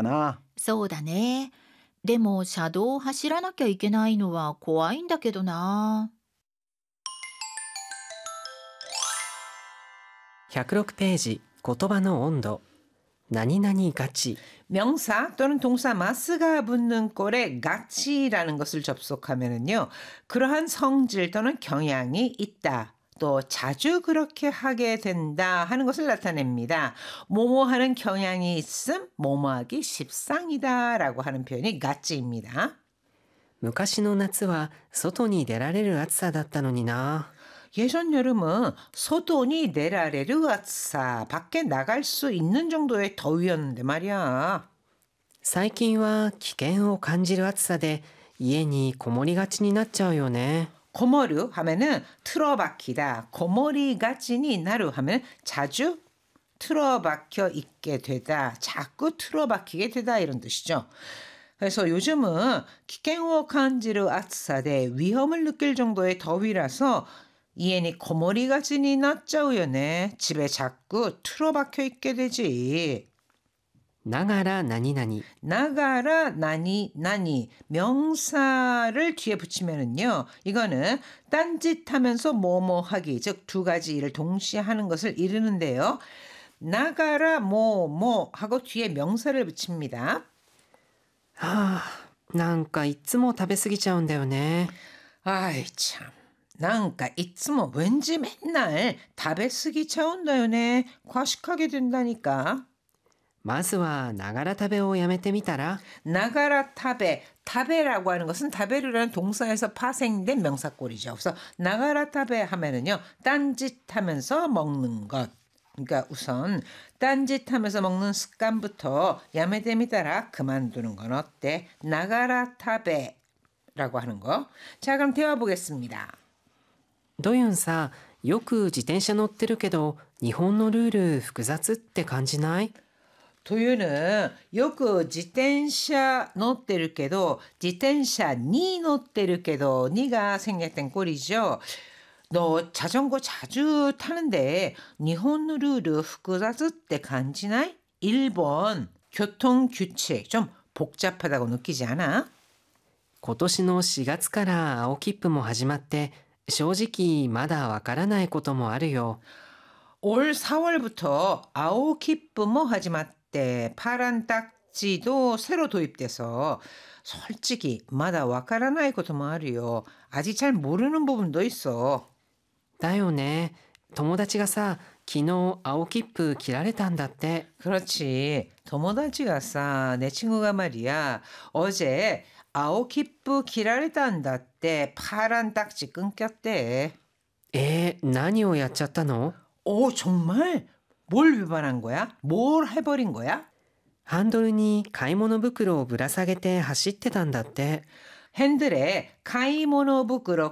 な。 そうだね。でも車道を走らなきゃいけないのは怖いんだけどな。 106ページ言葉の温度何々がち 명사 또는 동사 마스가 붙는 꼴에 가치라는 것을 접속하면은요. 그러한 성질 또는 경향이 있다. 또 자주 그렇게 하게 된다 하는 것을 나타냅니다. 뭐뭐 하는 경향이 있음, 뭐뭐 하기 십상이다라고 하는 표현이 가치입니다. 昔の夏は外に出られる暑さだったのにな。 예전 여름은 소돈이 내라레르 아싸 밖에 나갈 수 있는 정도의 더위였는데 말이야. 最近は危険を感じる暑さで家にこもりがちになっちゃうよね。 고머류 하면은 틀어박히다. 고머리가찐이 나루 하면 자주 틀어박혀 있게 되다. 자꾸 틀어박히게 되다 이런 뜻이죠. 그래서 요즘은 기ken오 칸지르 아츠사대 위험을 느낄 정도의 더위라서 이엔이 고머리가찐이 났자우요네. 집에 자꾸 틀어박혀 있게 되지. ながら何々 나가라 나니 명사를 뒤에 붙이면은요. 이거는 딴짓하면서 뭐뭐 하기 즉 두 가지 일을 동시에 하는 것을 이르는데요. 나가라 뭐뭐 하고 뒤에 명사를 붙입니다. はあ、なんかいつも食べ過ぎちゃうんだよね。 아이 참. 난가 이츠모 왠지 맨날 답에 쓰기 차온다요네. 과식하게 된다니까. まずはながら食べをやめてみたら 나가라 타베. 타베라고 하는 것은 타베르라는 동사에서 파생된 명사꼴이죠. 그래서 나가라 타베 하면은요. 딴짓하면서 먹는 것. 그러니까 우선 딴짓하면서 먹는 습관부터 야매됨이 따라 그만두는 건 어때? 나가라 타베라고 하는 거. 자, 그럼 대화 보겠습니다. ドユンさ、よく自転車乗ってるけど日本のルール複雑って感じない？ 도유는 요크 지텐샤乗ってるけど 지텐샤 니 乗ってるけど 니가 생략된 꼴이죠. 너 자전거 자주 타는데 일본 룰複雑때 간지나이? 일본 교통 규칙 좀 복잡하다고 느끼지 않아? 今年の4月から青切符も始まって正直まだわからないこともあるよ。 올 4월부터 아오키프모 하지마때 파란 딱지도 새로 도입돼서 솔직히 마다 와카라나이 것도 말이요. 아직 잘 모르는 부분도 있어. だよね。友達がさ、昨日青切符切られたんだって。 그렇지. 도모다치가 싸. 내 친구가 말이야. 어제 아오키프 기라레단다 때 파란 딱지 끊겼대. 何をやっちゃったの？ 오, 정말? 뭘 위반한 거야? 뭘 해버린 거야? ハンドルに買い物袋をぶら下げて走ってたんだって。 핸들에 카이모노 부끄러,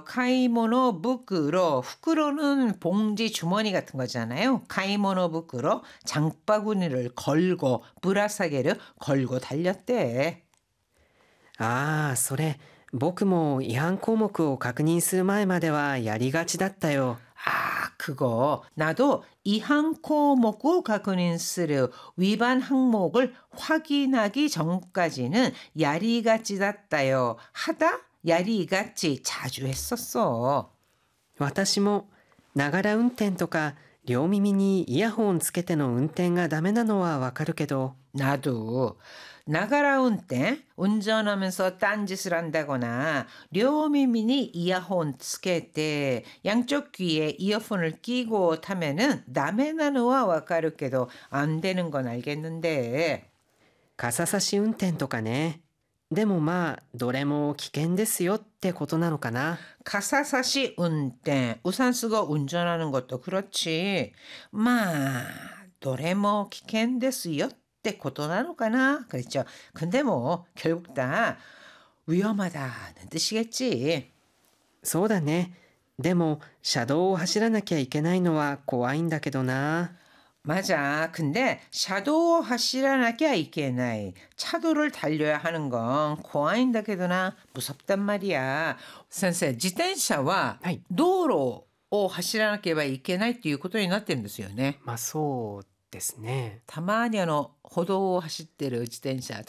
후끄러는 봉지 주머니 같은 거잖아요. 카이모노 부끄러 장바구니를 걸고 브라사게를 걸고 달렸대. ああ、それ、僕も違反項目を確認する前まではやりがちだったよ。 아, 그거 나도 이항項目を 確認する 위반 항목을 확인하기 전까지는 야리가찌だったよ. 하다 야리가찌 자주 했었어. 私もながら運転とか両耳にイヤホンつけての運転がダメなのはわかるけど 나도 나가라 운転운전하면서 딴짓을 한다거나 료미미니 이어폰 쓰게때 양쪽 귀에 이어폰을 끼고 타면은 남의 나누와 와까르게도 안 되는 건 알겠는데 傘差し運転とかね。でもまあどれも危険ですよってことなのかな。 가사사시 운転우산 쓰고 운전하는 것도 그렇지. 마 노래모 기캔데스요 때 고도나노까나 그랬죠. 근데 뭐 결국 다 위험하다는 뜻이겠지. そうだね。でも車道を走らなきゃいけないのは怖いんだけどな。 맞아. 근데 샤도 하시라나기야 이게나이. 차도를 달려야 하는 건 고아인다게도나 무섭단 말이야. 선생, 지텐샤와 はい。 도로 하시라나기야 이게나이 ということになってるんですよね。 まあそうですね。 たまに歩道を走ってる自転車